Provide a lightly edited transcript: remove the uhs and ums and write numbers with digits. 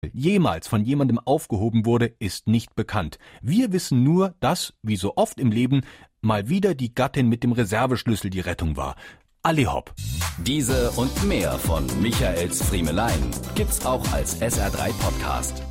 jemals von jemandem aufgehoben wurde, ist nicht bekannt. Wir wissen nur, dass, wie so oft im Leben, mal wieder die Gattin mit dem Reserveschlüssel die Rettung war. Alli hopp. Diese und mehr von Michaels Friemelein gibt's auch als SR3 Podcast.